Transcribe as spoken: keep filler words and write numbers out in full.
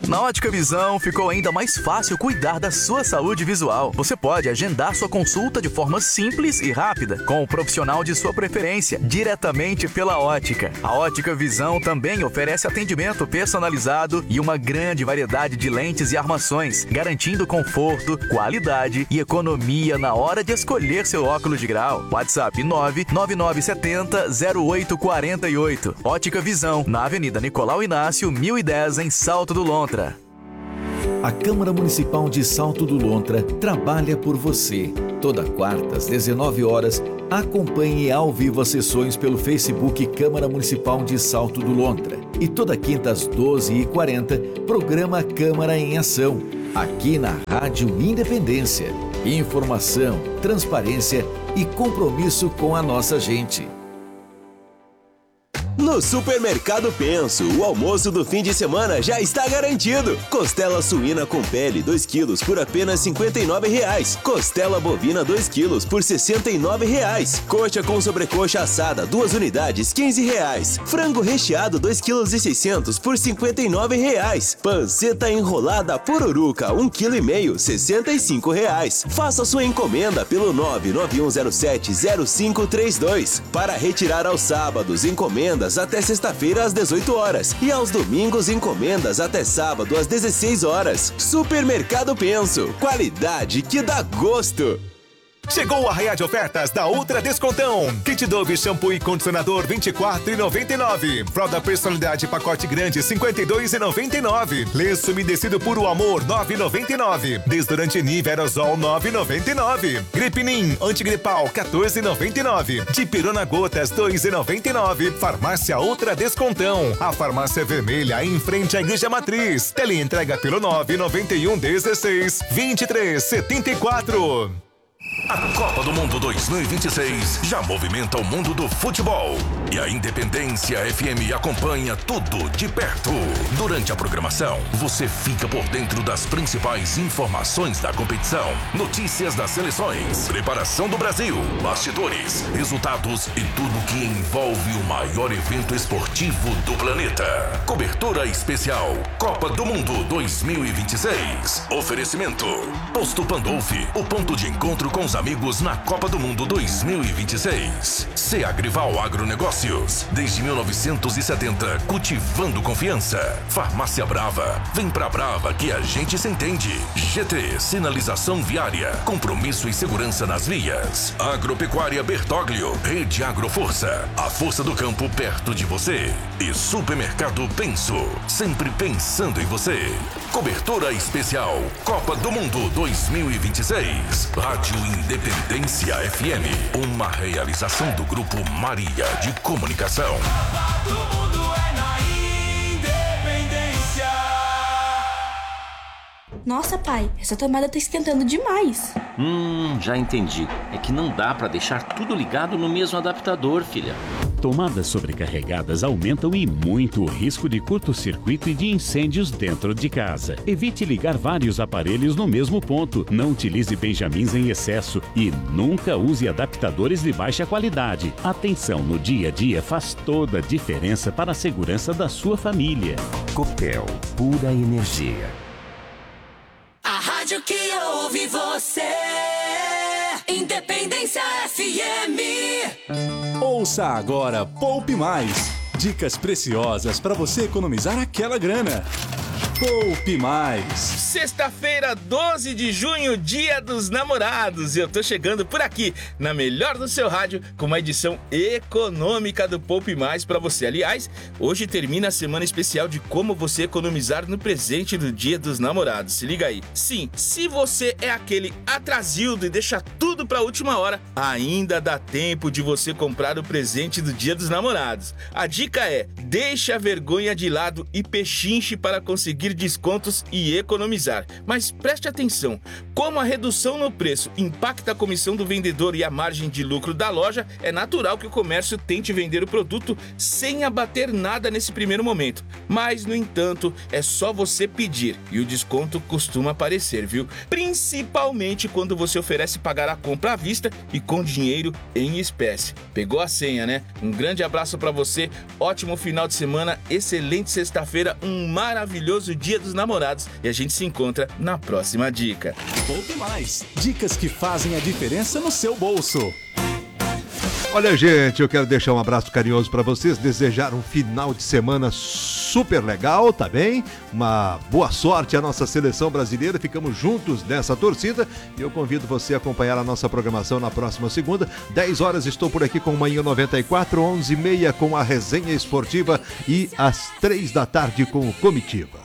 Na Ótica Visão, ficou ainda mais fácil cuidar da sua saúde visual. Você pode agendar sua consulta de forma simples e rápida, com o profissional de sua preferência, diretamente pela ótica. A Ótica Visão também oferece atendimento personalizado e uma grande variedade de lentes e armações, garantindo conforto, qualidade e economia na hora de escolher seu óculos de grau. WhatsApp nove nove nove sete zero zero oito quatro oito. Ótica Visão, na Avenida Nicolau Inácio, mil e dez, em Salto do Lontra. A Câmara Municipal de Salto do Lontra trabalha por você. Toda quarta, às dezenove horas, acompanhe ao vivo as sessões pelo Facebook Câmara Municipal de Salto do Lontra. E toda quinta, às doze e quarenta, programa Câmara em Ação, aqui na Rádio Independência. Informação, transparência e compromisso com a nossa gente. No Supermercado Penso, o almoço do fim de semana já está garantido. Costela suína com pele, dois quilos, por apenas cinquenta e nove reais. Costela bovina, dois quilos, por sessenta e nove reais. Coxa com sobrecoxa assada, duas unidades, quinze reais. Frango recheado, dois quilos e seiscentos, por cinquenta e nove reais. Panceta enrolada pururuca, um quilo e meio, sessenta e cinco reais. Faça sua encomenda pelo nove nove um zero sete zero cinco três dois. Para retirar aos sábados, encomendas até sexta-feira às dezoito horas e aos domingos encomendas até sábado às dezesseis horas. Supermercado Penso, qualidade que dá gosto. Chegou o arraiá de ofertas da Ultra Descontão. Kit Dove shampoo e condicionador vinte e quatro reais e noventa e nove centavos. Fralda personalidade pacote grande cinquenta e dois reais e noventa e nove centavos. Lenço umedecido Puro Amor nove reais e noventa e nove centavos. Desodorante Nive Aerosol nove reais e noventa e nove centavos. Gripinin antigripal quatorze reais e noventa e nove centavos. Dipirona Gotas dois reais e noventa e nove centavos. Farmácia Ultra Descontão. A farmácia vermelha em frente à Igreja Matriz. Teleentrega pelo nove nove um dezesseis vinte e três setenta e quatro. A Copa do Mundo dois mil e vinte e seis já movimenta o mundo do futebol. E a Independência F M acompanha tudo de perto. Durante a programação, você fica por dentro das principais informações da competição, notícias das seleções, preparação do Brasil, bastidores, resultados e tudo que envolve o maior evento esportivo do planeta. Cobertura especial Copa do Mundo dois mil e vinte e seis. Oferecimento Posto Pandolfi, o ponto de encontro com os amigos na Copa do Mundo dois mil e vinte e seis. Seagrival Agronegócios, desde mil novecentos e setenta, cultivando confiança. Farmácia Brava, vem pra Brava que a gente se entende. G T, sinalização viária, compromisso e segurança nas vias. Agropecuária Bertoglio, Rede Agroforça, a força do campo perto de você. E Supermercado Penso, sempre pensando em você. Cobertura especial Copa do Mundo dois mil e vinte e seis. Rádio Independência F M, uma realização do Grupo Maria de Comunicação. Todo mundo é na Independência. Nossa, pai, essa tomada tá esquentando demais. Hum, já entendi. É que não dá pra deixar tudo ligado no mesmo adaptador, filha. Tomadas sobrecarregadas aumentam e muito o risco de curto-circuito e de incêndios dentro de casa. Evite ligar vários aparelhos no mesmo ponto. Não utilize benjamins em excesso e nunca use adaptadores de baixa qualidade. Atenção no dia a dia faz toda a diferença para a segurança da sua família. Copel, pura energia. A rádio que ouve você. Independência F M. Ouça agora Poupe Mais. Dicas preciosas para você economizar aquela grana. Poupe Mais. Sexta-feira, doze de junho, Dia dos Namorados. E eu tô chegando por aqui, na melhor do seu rádio, com uma edição econômica do Poupe Mais pra você. Aliás, hoje termina a semana especial de como você economizar no presente do Dia dos Namorados. Se liga aí. Sim, se você é aquele atrasildo e deixa tudo pra última hora, ainda dá tempo de você comprar o presente do Dia dos Namorados. A dica é, deixe a vergonha de lado e pechinche para conseguir descontos e economizar. Mas preste atenção, como a redução no preço impacta a comissão do vendedor e a margem de lucro da loja, é natural que o comércio tente vender o produto sem abater nada nesse primeiro momento. Mas, no entanto, é só você pedir e o desconto costuma aparecer, viu? Principalmente quando você oferece pagar a compra à vista e com dinheiro em espécie. Pegou a senha, né? Um grande abraço para você, ótimo final de semana, excelente sexta-feira, um maravilhoso do Dia dos Namorados e a gente se encontra na próxima dica. Poupe Mais. Dicas que fazem a diferença no seu bolso. Olha, gente, eu quero deixar um abraço carinhoso para vocês, desejar um final de semana super legal, tá bem? Uma boa sorte à nossa seleção brasileira, ficamos juntos nessa torcida e eu convido você a acompanhar a nossa programação na próxima segunda, dez horas estou por aqui com o Manhã noventa e quatro, onze e meia com a resenha esportiva e às três da tarde com o Comitiva.